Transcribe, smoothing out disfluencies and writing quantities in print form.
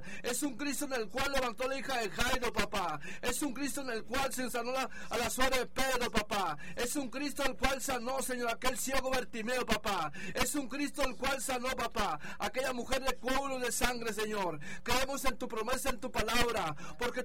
Es un Cristo en el cual levantó a la hija de Jairo, papá. Es un Cristo en el cual se sanó a la suegra de Pedro, papá. Es un Cristo el cual sanó, Señor, aquel ciego Bartimeo, papá. Es un Cristo el cual sanó, papá, aquella mujer de coágulos de sangre, Señor. Creemos en tu promesa, en tu palabra, porque